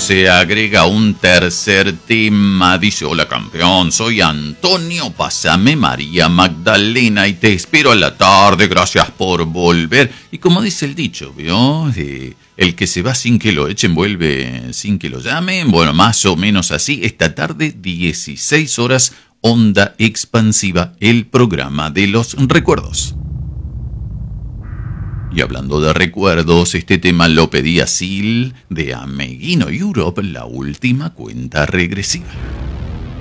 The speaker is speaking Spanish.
se agrega un tercer tema. Dice: hola campeón, soy Antonio, pásame María Magdalena y te espero a la tarde, gracias por volver. Y como dice el dicho, ¿vio? El que se va sin que lo echen vuelve sin que lo llamen. Bueno, más o menos así. Esta tarde, 16 horas, Onda Expansiva, el programa de los recuerdos. Y hablando de recuerdos, este tema lo pedía Sil de Ameguino Europe, la última cuenta regresiva.